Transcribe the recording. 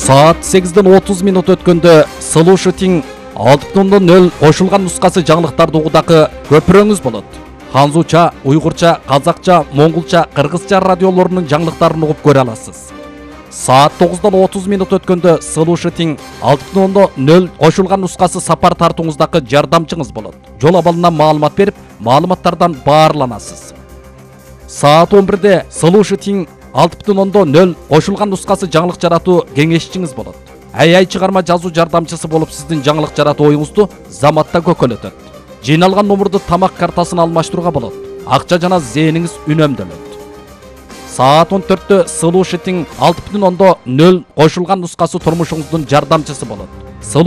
Saat 8:30 өткөндө Solution 6.0 кошулган нускасы жаңылыктарды угудакы көпүрөңүз болот. Ханзуча, уйгурча, казакча, монголча, кыргызча радиолорунун жаңылыктарын угуп көрө аласыз. Saat 9:30 өткөндө Solution 6.0 кошулган нускасы сапар тартууңуздакы жардамчыңыз болот. Жол абалынан маалымат берип, маалыматтардан баарланасыз. Saat 11-де Solution 6.0 кошулган нускасы жаңылык жаратуу кеңешчиңиз болот. Ай чыгарма жазуу жардамчысы болуп сиздин жаңылык жаратуу оюңузду заматта көкөлөтөт. Жыйналган номурду тамак картасын алмаштырууга болот. Акча жана зээниңиз үнөмдөлөт. Saat 14-тө Solution 6.0 кошулган нускасы турмушуңуздун жардамчысы болот.